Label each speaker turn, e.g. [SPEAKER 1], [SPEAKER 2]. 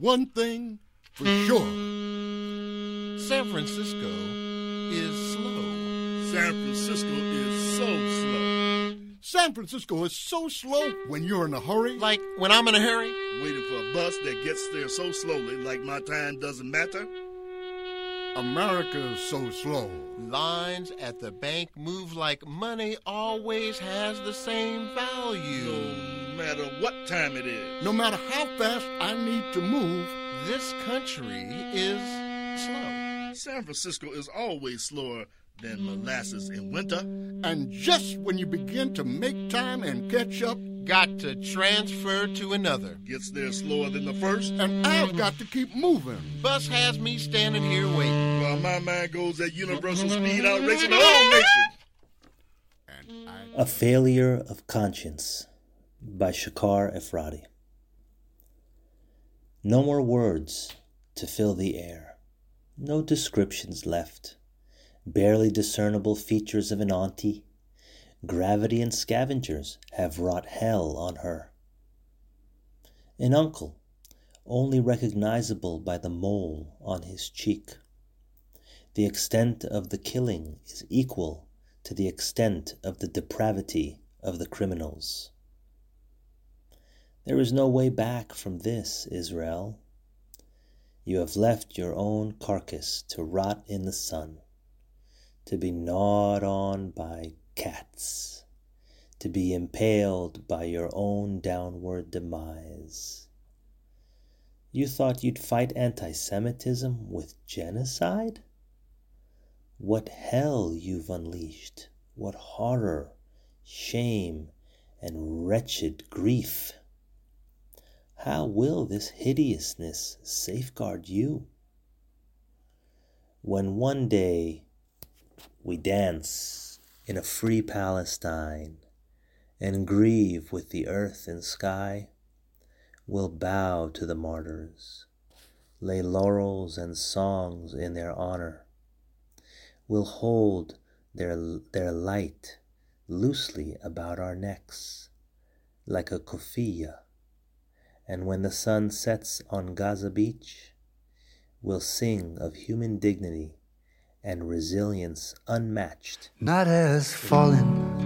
[SPEAKER 1] one thing for sure.
[SPEAKER 2] San Francisco is slow.
[SPEAKER 3] San Francisco is so slow.
[SPEAKER 1] San Francisco is so slow when you're in a hurry.
[SPEAKER 2] Like when I'm in a hurry?
[SPEAKER 3] Waiting for a bus that gets there so slowly, like my time doesn't matter.
[SPEAKER 1] America's so slow.
[SPEAKER 2] Lines at the bank move like money always has the same value.
[SPEAKER 3] No matter what time it is.
[SPEAKER 1] No matter how fast I need to move,
[SPEAKER 2] this country is slow.
[SPEAKER 3] San Francisco is always slower than molasses in winter.
[SPEAKER 1] And just when you begin to make time and catch up,
[SPEAKER 2] got to transfer to another.
[SPEAKER 3] Gets there slower than the first.
[SPEAKER 1] And I've got to keep moving.
[SPEAKER 2] Bus has me standing here waiting.
[SPEAKER 3] While my mind goes at universal speed out racing the whole nation.
[SPEAKER 4] A Failure of Conscience by Shakar Efrati. No more words to fill the air. No descriptions left. Barely discernible features of an auntie. Gravity and scavengers have wrought hell on her. An uncle, only recognizable by the mole on his cheek. The extent of the killing is equal to the extent of the depravity of the criminals. There is no way back from this, Israel. You have left your own carcass to rot in the sun, to be gnawed on by cats, to be impaled by your own downward demise. You thought you'd fight anti-Semitism with genocide? What hell you've unleashed, what horror, shame, and wretched grief. How will this hideousness safeguard you? When one day we dance in a free Palestine and grieve with the earth and sky, we'll bow to the martyrs, lay laurels and songs in their honor. We'll hold their light loosely about our necks, like a kufiyya. And when the sun sets on Gaza Beach, we'll sing of human dignity and resilience unmatched.
[SPEAKER 5] Night has fallen